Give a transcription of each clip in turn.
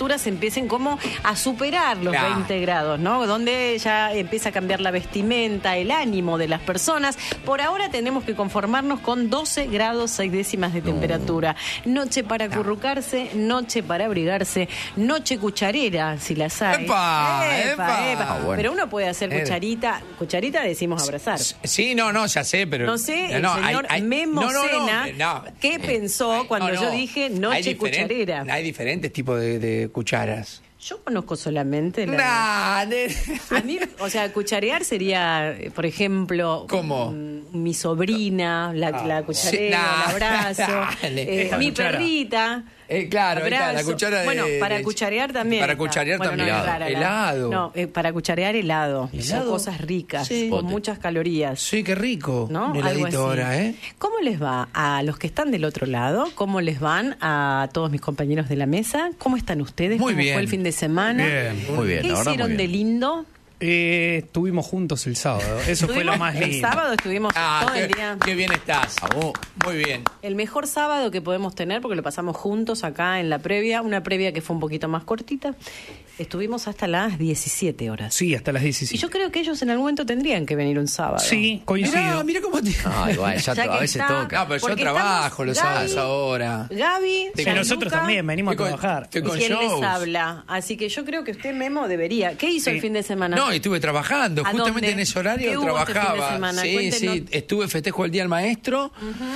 temperaturas empiecen como a superar los 20 grados, ¿no? Donde ya empieza a cambiar la vestimenta, el ánimo de las personas. Por ahora tenemos que conformarnos con 12 grados 6 décimas de temperatura. Noche para acurrucarse, noche para abrigarse, noche cucharera, si las hay. ¡Epa! Bueno. Pero uno puede hacer cucharita decimos abrazar. Sí, no, ya sé, pero... No sé, el señor Memo Sena, ¿qué pensó cuando yo dije noche cucharera? Hay diferentes tipos de cucharas. Yo conozco solamente la... A mí, o sea, cucharear sería, por ejemplo... ¿Cómo? Mi sobrina, la cucharera, el abrazo, mi perrita... claro, la cuchara de... Bueno, para cucharear también. Para cucharear también. Helado. No, para cucharear helado. Son cosas ricas, con muchas calorías. Sí, qué rico. ¿No? Un heladito ahora, ¿eh? ¿Cómo les va a los que están del otro lado? ¿Cómo les van a todos mis compañeros de la mesa? ¿Cómo están ustedes? Muy bien. ¿Cómo fue el fin de semana? Bien. Muy bien. ¿Qué hicieron de lindo? Estuvimos juntos el sábado. Eso fue lo más lindo. El sábado estuvimos todo el día. Qué bien estás. Muy bien. El mejor sábado que podemos tener, porque lo pasamos juntos acá en la previa, una previa que fue un poquito más cortita. Estuvimos hasta las 17 horas. Sí, hasta las 17. Y yo creo que ellos en algún momento tendrían que venir un sábado. Sí, coincido. Mira cómo te... igual, a veces toca. No, pero yo trabajo los sábados ahora. Gaby, nosotros también venimos a trabajar. ¿Y quién les habla? Así que yo creo que usted, Memo, debería. ¿Qué hizo el fin de semana? No, estuve trabajando. Justamente en ese horario trabajaba. Sí, estuve festejo el Día del Maestro.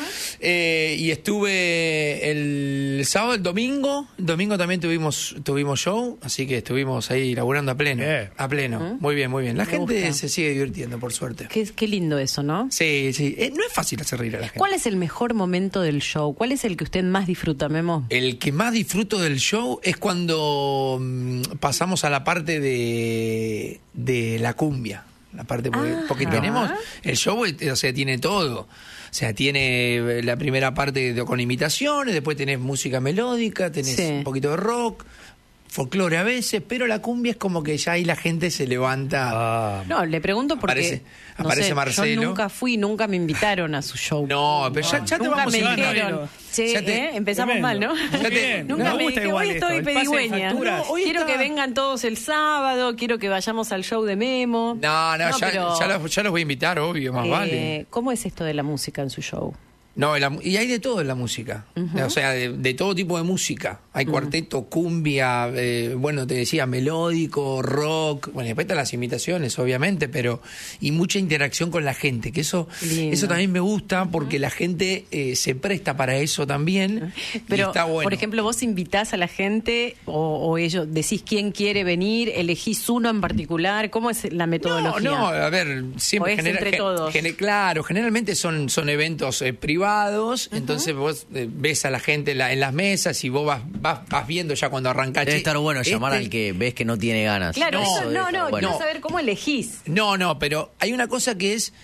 Y estuve el sábado, el domingo. El domingo también tuvimos show. Así que estuvimos ahí laburando a pleno. A pleno. Muy bien, muy bien. La gente se sigue divirtiendo, por suerte. Qué lindo eso, ¿no? Sí. No es fácil hacer reír a la gente. ¿Cuál es el mejor momento del show? ¿Cuál es el que usted más disfruta, Memo? El que más disfruto del show es cuando pasamos a la parte de la cumbia. La parte porque tenemos el show, o sea, tiene todo. O sea, tiene la primera parte con imitaciones, después tenés música melódica, tenés un poquito de rock, folclore a veces, pero la cumbia es como que ya ahí la gente se levanta. No, le pregunto porque aparece Marcelo. Yo nunca fui, nunca me invitaron a su show. No, pero ya te nunca vamos me a invitar. Dijeron, empezamos mal, ¿no? Nunca me dije, hoy estoy pedigüeña. Quiero que vengan todos el sábado, quiero que vayamos al show de Memo. No, ya los voy a invitar, obvio, más vale. ¿Cómo es esto de la música en su show? No, y hay de todo en la música. O sea, de todo tipo de música. Hay cuarteto, cumbia, te decía, melódico, rock. Bueno, después están las imitaciones, obviamente, pero... Y mucha interacción con la gente, que eso también me gusta, porque la gente se presta para eso también. Pero, y está bueno. Por ejemplo, vos invitás a la gente, o ellos decís quién quiere venir, elegís uno en particular. ¿Cómo es la metodología? No, a ver, siempre... entre todos. Claro, generalmente son eventos privados. Entonces vos ves a la gente en las mesas y vos vas viendo ya cuando arrancás. Debe estar bueno llamar al que ves que no tiene ganas. Claro, quiero saber cómo elegís. No, pero hay una cosa que es...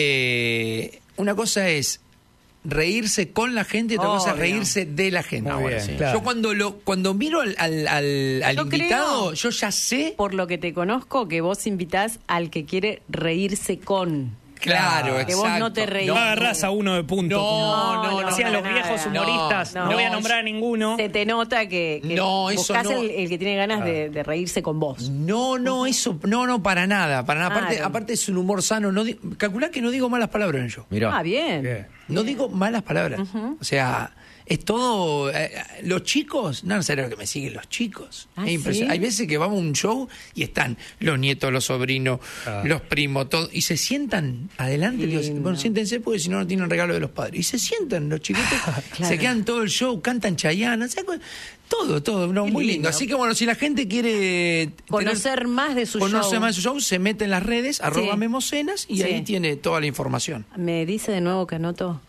una cosa es reírse con la gente y otra cosa es reírse de la gente. Yo cuando miro al invitado, yo ya sé... Por lo que te conozco, que vos invitás al que quiere reírse con... Claro, que vos no te reís. No agarrás a uno de punto. No, hacían los viejos humoristas. No voy a nombrar a ninguno. Se te nota que buscás el que tiene ganas de reírse con vos. Eso para nada. Aparte es un humor sano. Calculá que no digo malas palabras en yo. Mirá. Bien. No digo malas palabras. O sea... Es todo... los chicos... No sé lo que me siguen los chicos. ¿Sí? Hay veces que vamos a un show y están los nietos, los sobrinos, los primos, todo, y se sientan adelante. Y digo, siéntense porque si no, no tienen regalo de los padres. Y se sientan los chiquitos, se quedan todo el show, cantan Chayanne, o sea, todo, muy lindo. Así que bueno, si la gente quiere... Conocer más de su show. Se mete en las redes, @memocenas, y ahí tiene toda la información. ¿Me dice de nuevo que anoto?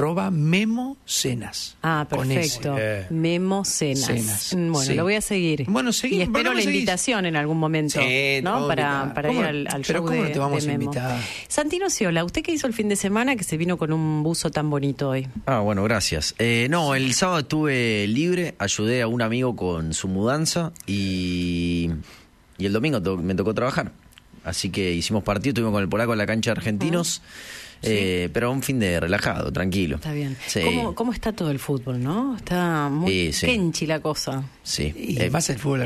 @memocenas. Perfecto. Memo Cenas. Bueno, lo voy a seguir. Bueno, y espero la invitación en algún momento, ¿no? Para ir al show. Pero ¿cómo no te vamos a invitar? Santino Ciola, ¿usted qué hizo el fin de semana que se vino con un buzo tan bonito hoy? Bueno, gracias. El sábado estuve libre, ayudé a un amigo con su mudanza y el domingo me tocó trabajar. Así que hicimos partido, estuvimos con el polaco en la cancha de Argentinos. Pero un fin de relajado, tranquilo. Está bien. Sí. ¿Cómo está todo el fútbol, no? Está muy kenchi la cosa. Sí. Y más el fútbol